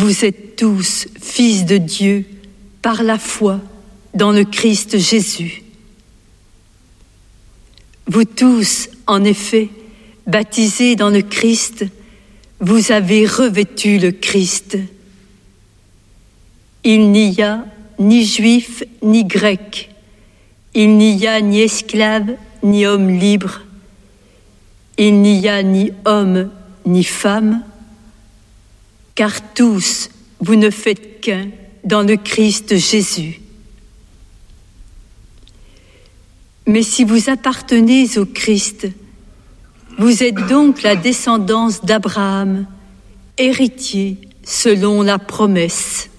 vous êtes tous fils de Dieu par la foi dans le Christ Jésus. Vous tous, en effet, baptisés dans le Christ, vous avez revêtu le Christ. Il n'y a ni juif ni grec, il n'y a ni esclave ni homme libre, il n'y a ni homme ni femme, car tous vous ne faites qu'un dans le Christ Jésus. Mais si vous appartenez au Christ, vous êtes donc la descendance d'Abraham, héritier selon la promesse.